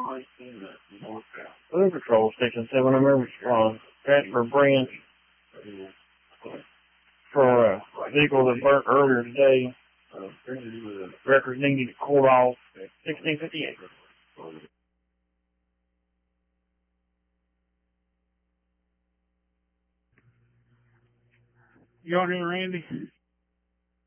Weather Patrol Station 7, I'm respond. Transfer branch for a vehicle that burnt earlier today. Records needed to court off 1658. You on here, Randy?